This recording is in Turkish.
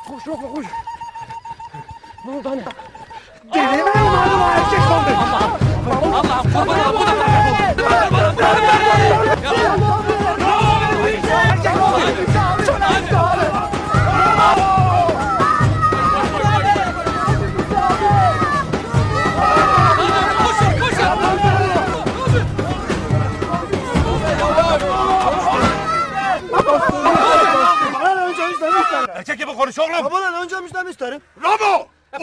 Koş Ramo koş. Ne oldu anne? Deli mi umarım erkek oldu? Allah'ım kurban ol. Bu da Babadan önce müjdemi isterim. Erkek gibi konuş oğlum. Babadan önce müjdemi isterim. Ramo!